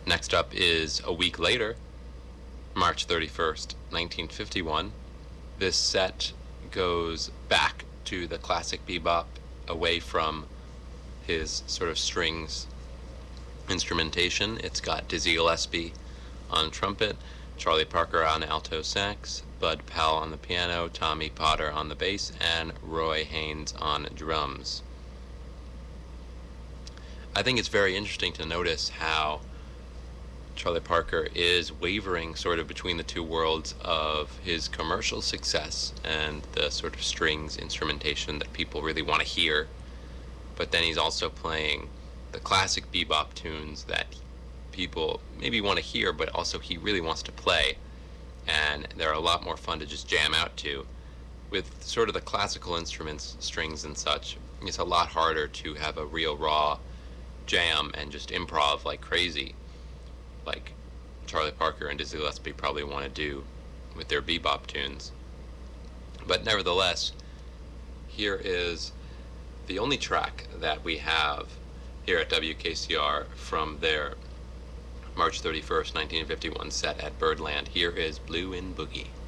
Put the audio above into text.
Next up is a week later, March 31st, 1951. This set goes back to the classic bebop, away from his sort of strings instrumentation. It's got Dizzy Gillespie on trumpet, Charlie Parker on alto sax, Bud Powell on the piano, Tommy Potter on the bass, and Roy Haynes on drums. I think it's very interesting to notice how Charlie Parker is wavering sort of between the two worlds of his commercial success and the sort of strings instrumentation that people really want to hear, but then he's also playing the classic bebop tunes that people maybe want to hear, but also he really wants to play, and they're a lot more fun to just jam out to. With sort of the classical instruments, strings and such, it's a lot harder to have a real raw jam and just improv like crazy, like Charlie Parker and Dizzy Gillespie probably want to do with their bebop tunes. But nevertheless, here is the only track that we have here at WKCR from their March 31st, 1951 set at Birdland. Here is Blue in Boogie.